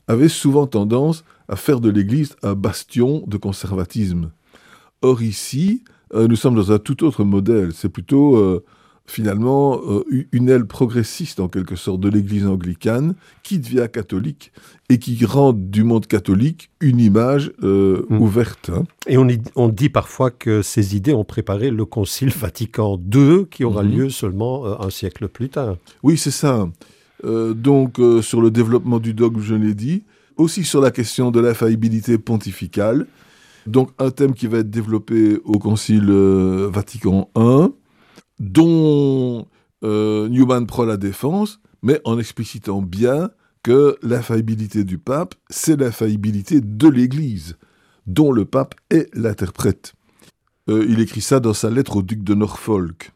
avait souvent tendance à faire de l'Église un bastion de conservatisme. Or ici, nous sommes dans un tout autre modèle. C'est plutôt finalement une aile progressiste en quelque sorte de l'Église anglicane qui devient catholique et qui rend du monde catholique une image ouverte. Hein. Et on dit parfois que ces idées ont préparé le Concile Vatican II qui aura lieu seulement un siècle plus tard. Oui, c'est ça. Donc sur le développement du dogme, je l'ai dit, aussi sur la question de l'infaillibilité pontificale, donc un thème qui va être développé au Concile Vatican I, dont Newman prend la défense, mais en explicitant bien que l'infaillibilité du pape, c'est l'infaillibilité de l'Église, dont le pape est l'interprète. Il écrit ça dans sa lettre au duc de Norfolk.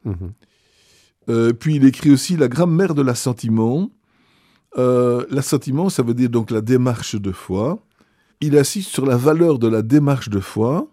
Puis il écrit aussi la grammaire de l'assentiment. L'assentiment, ça veut dire donc la démarche de foi. Il insiste sur la valeur de la démarche de foi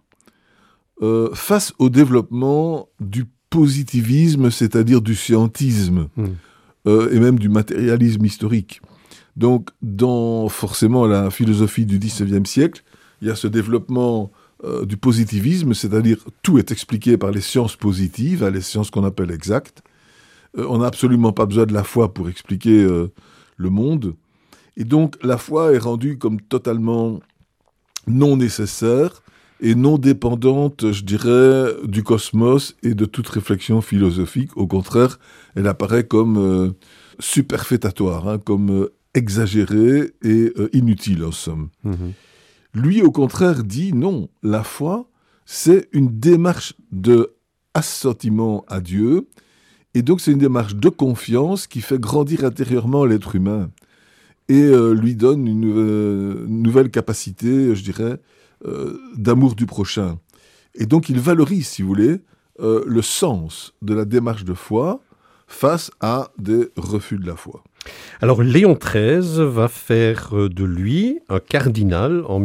face au développement du positivisme, c'est-à-dire du scientisme, et même du matérialisme historique. Donc, dans forcément la philosophie du XIXe siècle, il y a ce développement du positivisme, c'est-à-dire tout est expliqué par les sciences positives, les sciences qu'on appelle exactes. On n'a absolument pas besoin de la foi pour expliquer le monde. Et donc, la foi est rendue comme totalement non nécessaire et non dépendante, je dirais, du cosmos et de toute réflexion philosophique. Au contraire, elle apparaît comme superfétatoire, comme exagérée et inutile, en somme. Lui, au contraire, dit non, la foi, c'est une démarche de assentiment à Dieu, et donc c'est une démarche de confiance qui fait grandir intérieurement l'être humain et lui donne une nouvelle capacité, je dirais, d'amour du prochain. Et donc il valorise, si vous voulez, le sens de la démarche de foi face à des refus de la foi. Alors Léon XIII va faire de lui un cardinal en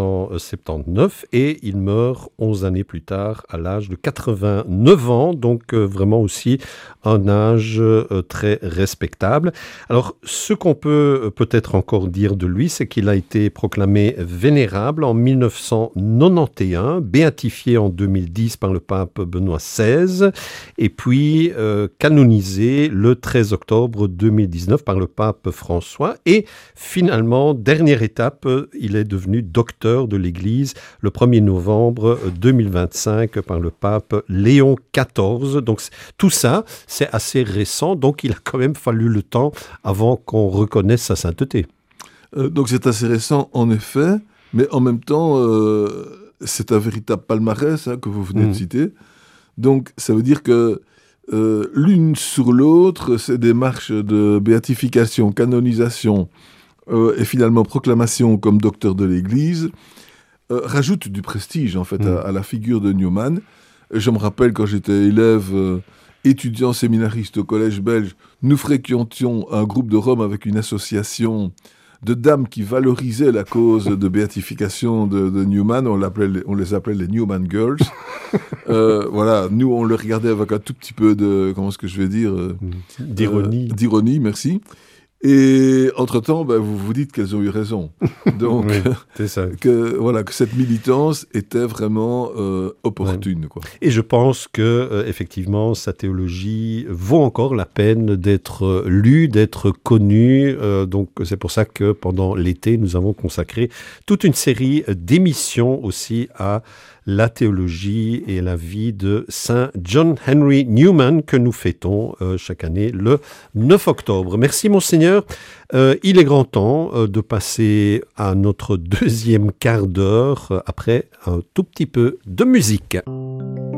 1879 et il meurt 11 années plus tard à l'âge de 89 ans, donc vraiment aussi un âge très respectable. Alors ce qu'on peut peut-être encore dire de lui, c'est qu'il a été proclamé vénérable en 1991, béatifié en 2010 par le pape Benoît XVI et puis canonisé le 13 octobre 2019 par le pape François. Et finalement, dernière étape, il est devenu docteur de l'Église le 1er novembre 2025 par le pape Léon XIV. Donc tout ça, c'est assez récent. Donc il a quand même fallu le temps avant qu'on reconnaisse sa sainteté. Donc c'est assez récent en effet, mais en même temps, c'est un véritable palmarès que vous venez de citer. Donc ça veut dire que l'une sur l'autre, ces démarches de béatification, canonisation et finalement proclamation comme docteur de l'Église rajoutent du prestige en fait à la figure de Newman. Je me rappelle quand j'étais élève, étudiant séminariste au collège belge, nous fréquentions un groupe de Rome avec une association de dames qui valorisaient la cause de béatification de Newman. On les appelait les Newman Girls. Voilà, nous on le regardait avec un tout petit peu de, comment est-ce que je vais dire, d'ironie. D'ironie, merci. Et entre-temps, vous vous dites qu'elles ont eu raison. Donc, oui, c'est ça. que cette militance était vraiment opportune. Ouais. Quoi. Et je pense que effectivement, sa théologie vaut encore la peine d'être lue, d'être connue. Donc, c'est pour ça que pendant l'été, nous avons consacré toute une série d'émissions aussi à la théologie et la vie de Saint John Henry Newman que nous fêtons chaque année le 9 octobre. Merci Monseigneur. Il est grand temps de passer à notre deuxième quart d'heure après un tout petit peu de musique.